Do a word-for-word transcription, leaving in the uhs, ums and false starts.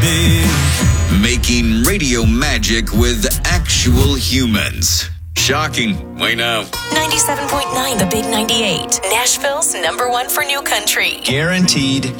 Making radio magic with actual humans. Shocking, I know. ninety-seven point nine The Big ninety-eight. Nashville's number one for new country. Guaranteed